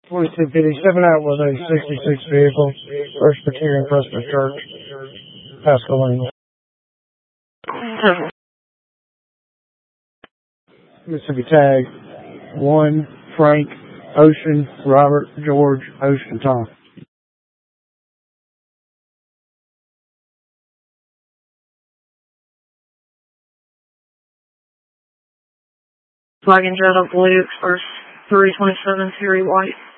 2257 out with a 66 vehicle, Presbyterian Church, Pascagoula. Mississippi tag 1 Frank Ocean Robert George Ocean Tom. Flag and Jet of Blue Express 327 Terry White.